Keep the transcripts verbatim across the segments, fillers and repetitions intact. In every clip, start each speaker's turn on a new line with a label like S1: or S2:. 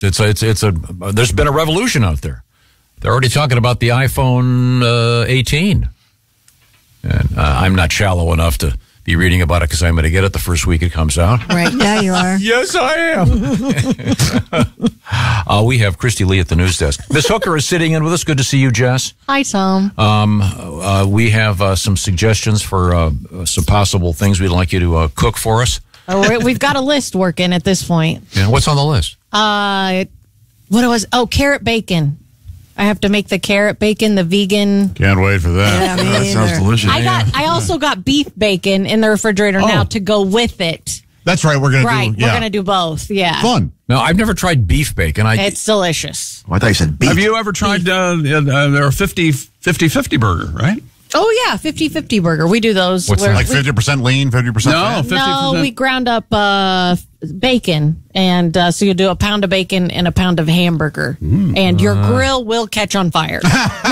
S1: It's a, it's it's a. There's been a revolution out there. They're already talking about the iPhone uh, eighteen, and uh, I'm not shallow enough to be reading about it because I'm going to get it the first week it comes out.
S2: Right, yeah, you are.
S1: Yes, I am. uh, we have Christy Lee at the news desk. Miss Hooker is sitting in with us. Good to see you, Jess.
S3: Hi, Tom.
S1: Um, uh, we have uh, some suggestions for uh, some possible things we'd like you to uh, cook for us.
S3: Oh, we've got a list working at this point.
S1: Yeah, what's on the list?
S3: Uh, what it was? Oh, carrot bacon. I have to make the carrot bacon, the vegan.
S4: Can't wait for that.
S2: Yeah, me
S4: that sounds
S2: either.
S4: delicious.
S3: I got. I also got beef bacon in the refrigerator
S4: Oh.
S3: now to go with it.
S4: That's right. We're gonna
S3: Right,
S4: do. Yeah.
S3: we're gonna do both. Yeah,
S4: Fun.
S1: No, I've never tried beef bacon. I
S3: it's delicious.
S5: Oh, I thought you said beef.
S6: Have you ever tried, uh, uh, they're a fifty fifty burger, right?
S3: Oh yeah, fifty-fifty burger. We do those.
S1: What's
S3: where
S4: Like
S3: we-
S4: fifty percent lean, fifty percent
S6: No,
S4: fat.
S6: fifty
S3: No,
S6: percent.
S3: we ground up uh, bacon, and uh, so you do a pound of bacon and a pound of hamburger, and your grill will catch on fire.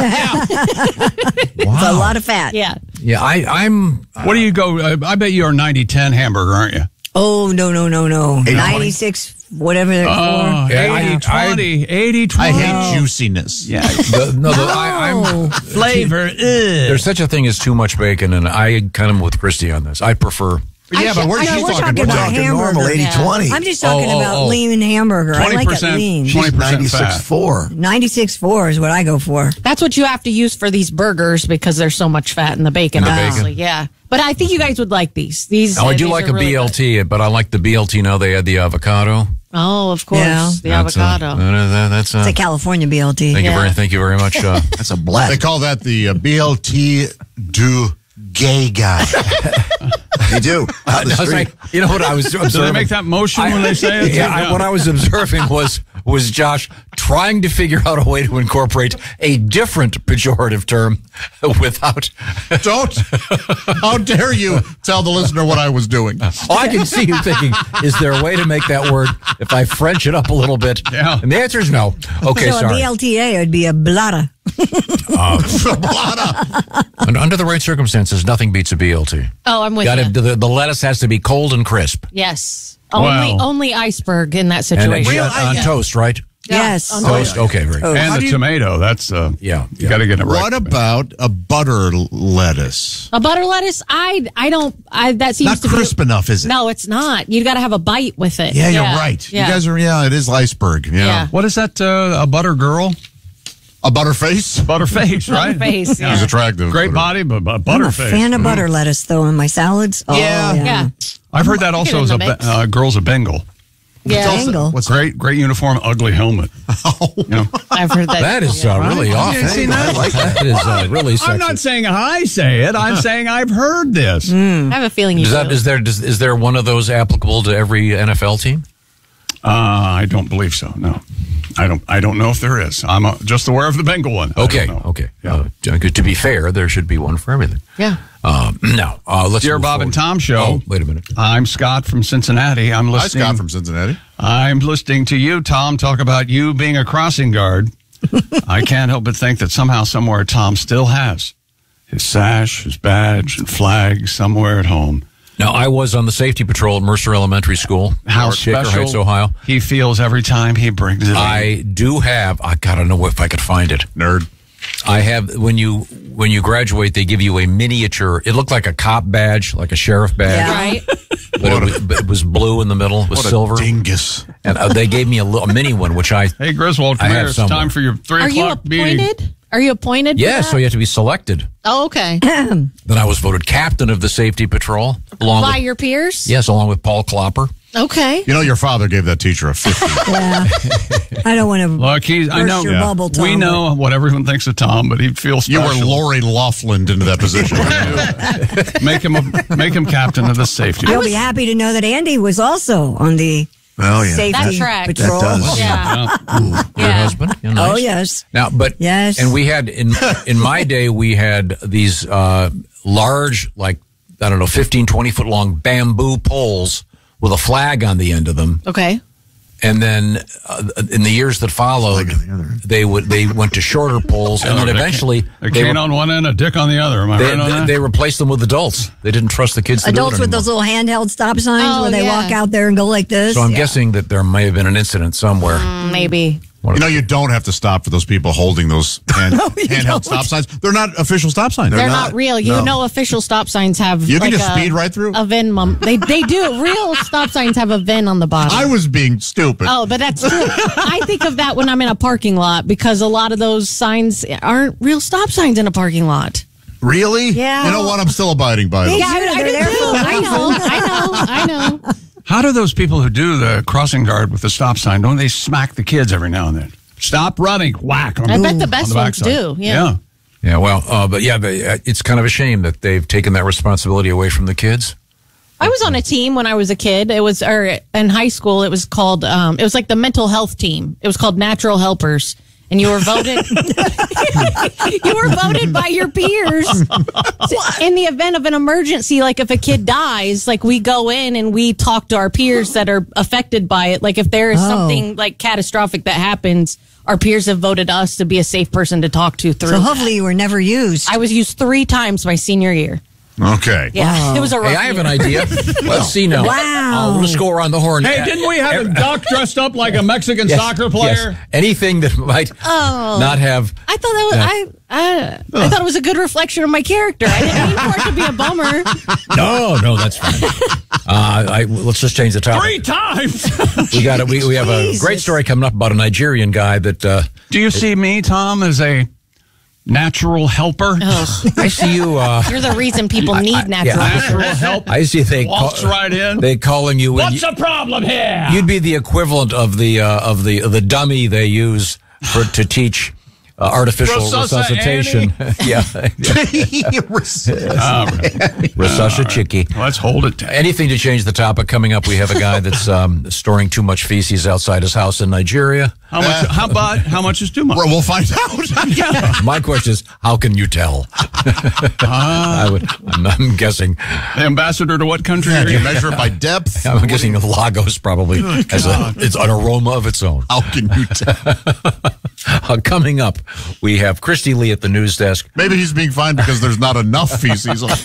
S2: It's a lot of fat.
S3: Yeah.
S1: yeah, I, I'm.
S6: What do you go? Uh, I bet you're a ninety ten hamburger, aren't you?
S2: Oh, no, no, no, no. ninety-six, whatever they're
S6: Oh,
S2: for.
S1: Yeah, I-
S6: eighty twenty, eighty
S4: I
S6: twenty.
S4: hate juiciness.
S6: Yeah.
S1: The, no, the, I, I'm.
S6: Flavor. ugh.
S1: There's such a thing as too much bacon, and I kind of am with Christy on this. I prefer.
S4: Yeah, but we're,
S2: I know,
S4: she's
S2: we're
S4: talking,
S2: talking
S4: we're
S2: about
S4: talking
S2: hamburger.
S5: normal eighty twenty.
S2: I'm just talking
S1: Oh, oh,
S2: about
S1: oh.
S2: lean hamburger. I like it lean.
S6: She's twenty percent
S5: ninety-six
S6: fat.
S5: four.
S2: ninety-six point four is what I go for.
S3: That's what you have to use for these burgers because there's so much fat in the bacon,
S1: In the
S3: obviously.
S1: bacon.
S3: Yeah. But I think you guys would like these. These.
S1: Oh, I
S3: uh,
S1: do
S3: these
S1: like
S3: are
S1: a
S3: really
S1: B L T, but I like the B L T now. They add the avocado.
S3: good. Oh, of course.
S2: Yeah.
S3: The
S1: That's, uh,
S3: avocado.
S1: that- that- that's. Uh,
S2: It's a California B L T.
S1: thank you
S3: Yeah.
S1: very, thank you very much. Uh,
S5: That's a black.
S4: They call that the uh, B L T do gay guy.
S5: They do. Out the
S1: I was
S5: street.
S1: like, you know what I was observing?
S6: Do they make that motion when they say it?
S1: Yeah, I, what I was observing was was Josh trying to figure out a way to incorporate a different pejorative term without.
S4: Don't. How dare you tell the listener what I was doing?
S1: Oh, I can see you thinking, is there a way to make that word if I French it up a little bit?
S6: Yeah.
S1: And the answer is no. Okay,
S2: so a
S1: sorry.
S2: B L T A would be a blada.
S1: And under the right circumstances, nothing beats a B L T.
S3: Oh, I'm with
S1: Got
S3: you.
S1: it. The, the lettuce has to be cold and crisp.
S3: Yes. Only
S6: Wow.
S3: only iceberg in that
S1: And
S3: situation.
S1: uh, on toast, right?
S2: Yes.
S3: on
S1: Toast. Okay, very good.
S6: And
S4: How
S6: the
S4: do you-
S6: tomato. That's, uh,
S1: Yeah,
S6: you
S1: yeah.
S6: got to get it right.
S4: What about a butter lettuce?
S3: A butter lettuce, I I don't. I that seems
S4: Not
S3: to
S4: crisp
S3: be,
S4: enough, is it?
S3: No, it's not. You got to have a bite with it.
S4: Yeah, you're right.
S3: Yeah.
S4: You guys are, yeah, it is iceberg. Yeah.
S3: Yeah.
S6: What is that? Uh, a butter girl?
S4: A butterface?
S6: Butterface, right?
S3: Butterface, yeah.
S4: He's attractive.
S6: Great
S4: Butter-
S6: body, but, but
S2: I'm a
S6: butterface.
S2: fan of butter lettuce, though, in my salads. Oh,
S4: Yeah.
S3: Yeah.
S6: I've heard that also
S3: in
S6: as
S3: the
S6: a be-
S3: mix.
S6: uh, girl's a Bengal.
S3: Yeah.
S2: Angle.
S4: What's
S6: Great, great uniform, ugly helmet. You know?
S3: I've heard that.
S1: That is
S3: yeah.
S1: uh, really off.
S6: You ain't seen that?
S1: I like that. That is uh, really sexy.
S6: I'm not saying I say it. I'm saying I've heard this.
S3: I have a feeling you
S1: Is that
S3: do.
S1: is there does, is there one of those applicable to every N F L team?
S6: Uh, I don't believe so. No, I don't. I don't know if there is. I'm uh, just aware of the Bengal one. I
S1: Okay,
S6: don't know.
S1: okay.
S6: Yeah.
S1: Uh, to be fair, there should be one for everything.
S3: Yeah.
S1: Um, now, uh, let's.
S6: Dear
S1: move
S6: Bob
S1: forward.
S6: and Tom show.
S1: Oh, wait a minute.
S6: I'm Scott from Cincinnati. I'm
S4: Hi,
S6: listening.
S4: Scott from Cincinnati.
S6: I'm listening to you, Tom, talk about you being a crossing guard. I can't help but think that somehow, somewhere, Tom still has his sash, his badge, and flag somewhere at home.
S1: Now, I was on the safety patrol at Mercer Elementary School,
S6: How
S1: Shaker
S6: special
S1: Heights, Ohio.
S6: he feels every time he brings it in.
S1: I do have. I gotta know if I could find it.
S4: Nerd.
S1: I have when you when you graduate, they give you a miniature. It looked like a cop badge, like a sheriff badge,
S2: Yeah.
S3: Right.
S1: but, it was, but it was blue in the middle. It was
S4: What
S1: silver,
S4: a dingus.
S1: and uh, they gave me a, little, a mini one, which I.
S6: Hey, Griswold, come
S1: I have
S6: here. It's
S1: somewhere.
S6: time for your three
S3: Are you
S6: o'clock meeting.
S3: appointed? Are you appointed? for
S1: Yeah,
S3: that?
S1: so you have to be selected.
S3: Oh, okay.
S1: Then I was voted captain of the safety patrol, along
S3: By
S1: with,
S3: your peers?
S1: yes, along with Paul Klopper.
S3: Okay.
S4: You know, your father gave that teacher a fifty.
S2: Yeah. I don't want to
S6: Look, he's, I
S2: burst
S6: know.
S2: your
S4: yeah.
S2: bubble, Tom.
S6: we know what everyone thinks of Tom, but he feels
S4: You
S6: special.
S4: were Lori Laughlin into that position.
S6: make him a, make him captain of the safety.
S2: You'll be happy to know that Andy was also on the
S5: Oh, yeah.
S2: safety
S3: That tracks.
S2: patrol.
S5: That does.
S3: Yeah.
S1: Your
S3: Yeah.
S1: husband. Yeah, nice.
S2: Oh, yes.
S1: Now, but
S2: Yes.
S1: and we had in in my day we had these uh, large, like I don't know, fifteen, twenty foot long bamboo poles with a flag on the end of them,
S3: Okay.
S1: and then uh, in the years that followed, they would they went to shorter poles, and then eventually
S6: a
S1: they
S6: cane
S1: were,
S6: on one end, a dick on the other. Am I
S1: they,
S6: right on
S1: they,
S6: that?
S1: they replaced them with adults. They didn't trust the kids to
S2: Adults
S1: do it
S2: with those little handheld stop signs
S3: Oh,
S2: where they
S3: yeah.
S2: walk out there and go like this.
S1: So I'm
S2: Yeah.
S1: guessing that there may have been an incident somewhere.
S3: Mm, maybe.
S4: You know, you don't have to stop for those people holding those hand, handheld stop signs. They're not official stop signs.
S3: They're,
S5: They're
S3: not,
S5: not.
S3: real. You
S5: No.
S3: know, official stop signs have.
S4: You can
S3: like
S4: just
S3: a,
S4: speed right through?
S3: A V I N. Mum. They they do. Real stop signs have a V I N on the bottom.
S4: I was being stupid.
S3: Oh, but that's true. I think of that when I'm in a parking lot because a lot of those signs aren't real stop signs in a parking lot.
S5: Really?
S2: Yeah.
S4: You know what? I'm still abiding by them.
S2: Yeah,
S3: I,
S2: they're
S3: do
S2: there
S3: too.
S2: for a
S3: I know. I know. I know.
S6: How do those people who do the crossing guard with the stop sign, don't they smack the kids every now and then? Stop running, whack. On
S3: I
S6: the,
S3: bet the
S6: on
S3: best
S6: the
S3: ones
S6: backside.
S3: do. Yeah.
S1: Yeah, well, uh, but yeah, they, uh, it's kind of a shame that they've taken that responsibility away from the kids.
S3: I was on a team when I was a kid. It was, or in high school, it was called, um, it was like the mental health team. It was called Natural Helpers. And you were voted, you were voted by your peers. In the event of an emergency, like if a kid dies, like we go in and we talk to our peers that are affected by it. Like if there is
S2: Oh.
S3: something like catastrophic that happens, our peers have voted us to be a safe person to talk to through.
S2: So
S3: that.
S2: hopefully you were never used.
S3: I was used three times my senior year.
S4: Okay.
S3: Yeah, it was a rough
S1: Hey, I have
S3: year.
S1: an idea. Let's see now.
S2: Wow.
S1: Uh, let's go around the horn.
S6: Hey, didn't we have a duck dressed up like a Mexican
S1: Yes,
S6: soccer player?
S1: yes. Anything that might
S3: Oh.
S1: not have.
S3: I thought that was I. I, I thought it was a good reflection of my character. I didn't mean for it to be a bummer.
S1: No, no, that's fine. Uh, I, let's just change the topic.
S6: Three times.
S1: We got we we have a
S2: Jesus.
S1: great story coming up about a Nigerian guy that. Uh,
S6: Do you see me, Tom, as a natural helper?
S1: I see you. Uh,
S3: You're the reason people need
S1: I-
S3: natural.
S1: yeah.
S6: Natural help.
S1: I see they
S6: Walks right in.
S1: They calling you. in.
S6: What's the problem here?
S1: You'd be the equivalent of the uh, of the the dummy they use for to teach uh, artificial
S6: Resusci-
S1: resuscitation. yeah, resuscichicky.
S6: Let's hold it down.
S1: Anything to change the topic. Coming up, we have a guy that's um, storing too much feces outside his house in Nigeria.
S6: How much? How about how much is too much?
S4: Well, we'll find out.
S1: My question is, how can you tell? I would. I'm, I'm guessing.
S6: The ambassador to what country?
S4: Yeah,
S6: are
S4: do
S6: you?
S4: you measure it by depth?
S1: I'm guessing Lagos probably has a it's an aroma of its own.
S4: How can you tell?
S1: Uh, coming up, we have Christy Lee at the news desk.
S4: Maybe he's being fined because there's not enough feces. on-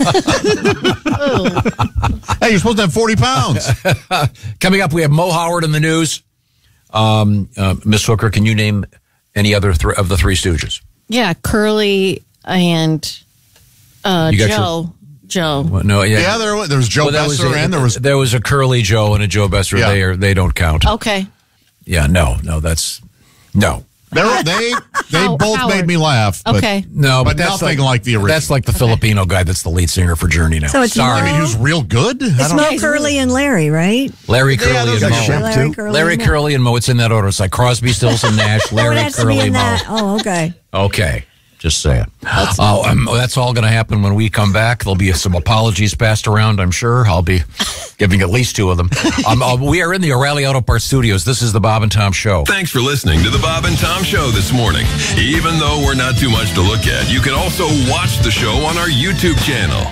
S4: Hey, you're supposed to have forty pounds.
S1: Coming up, we have Mo Howard in the news. Um, uh, Miss Hooker, can you name any other th- of the Three Stooges?
S3: Yeah, Curly and uh,
S1: You got
S3: Joe. Joe.
S1: Well, no, yeah,
S4: Yeah, there was, there was Joe
S1: Well, that was
S4: Besser
S1: a,
S4: and there was
S1: there was a Curly Joe and a Joe Besser.
S4: Yeah.
S1: They are they don't count.
S3: Okay.
S1: Yeah, no, no, that's no,
S4: they were, they they
S3: How-
S4: both
S3: Howard.
S4: made me laugh. But,
S3: Okay.
S1: no,
S4: but,
S1: but that's
S4: nothing
S1: like,
S4: like, the original.
S1: That's like the Filipino guy that's the lead singer for Journey now.
S2: So it's
S1: Sorry,
S4: I mean, he was real good. I
S2: It's
S4: don't
S2: Mo
S3: he's
S2: Curly and Larry, right?
S1: Larry Curly
S4: those
S1: and
S4: are
S1: Mo.
S5: Shemp,
S2: Larry
S5: too.
S2: Curly.
S1: Larry
S2: and Mo.
S1: Curly and Mo. It's in that order. It's like Crosby, Stills, and Nash.
S2: Oh, it
S1: Larry
S2: has to be
S1: Curly
S2: in
S1: Mo.
S2: that. Oh, okay.
S1: Okay, just saying. Oh, um, that's all going to happen when we come back. There'll be some apologies passed around, I'm sure. I'll be giving at least two of them. Um, uh, we are in the O'Reilly Auto Parts Studios. This is the Bob and Tom Show.
S7: Thanks for listening to the Bob and Tom Show this morning. Even though we're not too much to look at, you can also watch the show on our YouTube channel.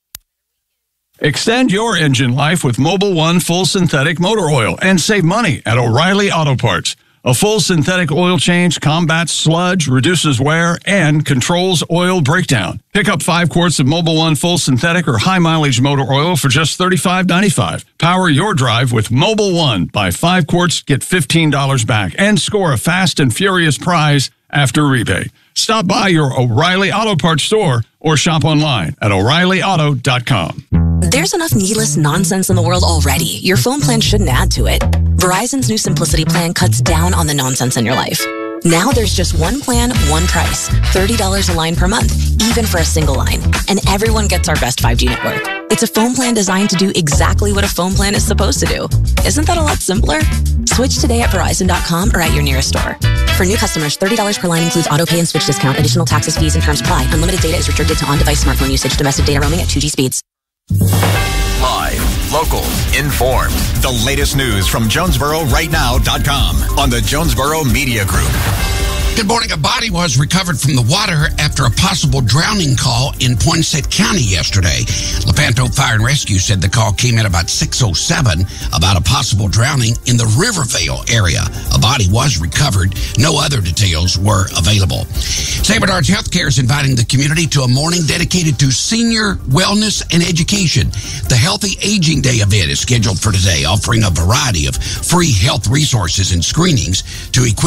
S6: Extend your engine life with Mobil One Full Synthetic Motor Oil and save money at O'Reilly Auto Parts. A full synthetic oil change combats sludge, reduces wear, and controls oil breakdown. Pick up five quarts of Mobil One Full Synthetic or High Mileage Motor Oil for just thirty-five ninety-five. Power your drive with Mobil One. Buy five quarts, get fifteen dollars back, and score a fast and furious prize after rebate. Stop by your O'Reilly Auto Parts store or shop online at O'Reilly Auto dot com.
S8: There's enough needless nonsense in the world already. Your phone plan shouldn't add to it. Verizon's new Simplicity plan cuts down on the nonsense in your life. Now there's just one plan, one price. thirty dollars a line per month, even for a single line. And everyone gets our best five G network. It's a phone plan designed to do exactly what a phone plan is supposed to do. Isn't that a lot simpler? Switch today at Verizon dot com or at your nearest store. For new customers, thirty dollars per line includes auto pay and switch discount. Additional taxes, fees, and terms apply. Unlimited data is restricted to on-device smartphone usage. Domestic data roaming at two G speeds.
S9: Live, local, informed. The latest news from Jonesboro Right Now dot com on the Jonesboro Media Group.
S10: Good morning. A body was recovered from the water after a possible drowning call in Poinsett County yesterday. Lepanto Fire and Rescue said the call came in about six oh seven about a possible drowning in the Rivervale area. A body was recovered. No other details were available. Saint Bernard's Healthcare is inviting the community to a morning dedicated to senior wellness and education. The Healthy Aging Day event is scheduled for today, offering a variety of free health resources and screenings to equip